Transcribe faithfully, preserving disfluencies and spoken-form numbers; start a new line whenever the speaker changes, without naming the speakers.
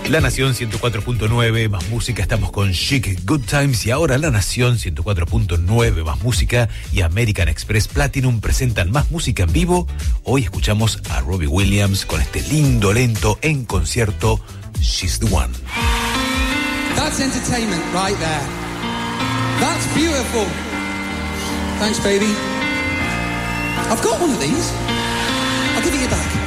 La Nación ciento cuatro punto nueve, más música, estamos con Chic, Good Times, y ahora La Nación ciento cuatro punto nueve, más música, y American Express Platinum presentan más música en vivo. Hoy escuchamos a Robbie Williams con este lindo lento en concierto, She's the One.
That's entertainment right there. That's beautiful. Thanks, baby. I've got one of these. I'll give it you back.